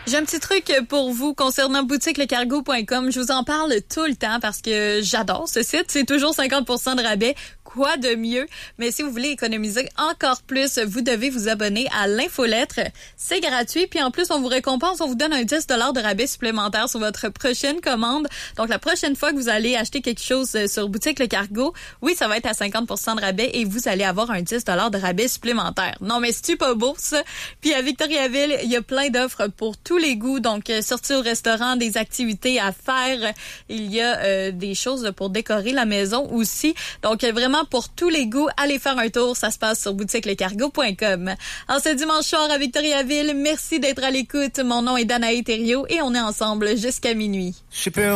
J'ai un petit truc pour vous concernant boutiquelecargo.com. Je vous en parle tout le temps parce que j'adore ce site. C'est toujours 50% de rabais. Quoi de mieux? Mais si vous voulez économiser encore plus, vous devez vous abonner à l'infolettre. C'est gratuit. Puis en plus, on vous récompense. On vous donne un 10 $ de rabais supplémentaire sur votre prochaine commande. Donc la prochaine fois que vous allez acheter quelque chose sur Boutique Le Cargo, oui, ça va être à 50% de rabais et vous allez avoir un 10 $ de rabais supplémentaire. Non, mais c'est pas beau, ça? Puis à Victoriaville, il y a plein d'offres pour tous les goûts. Donc, sortir au restaurant, des activités à faire. Il y a des choses pour décorer la maison aussi. Donc, vraiment pour tous les goûts, allez faire un tour. Ça se passe sur boutiquelecargo.com. En ce dimanche soir à Victoriaville, merci d'être à l'écoute. Mon nom est Danae Thériault et on est ensemble jusqu'à minuit.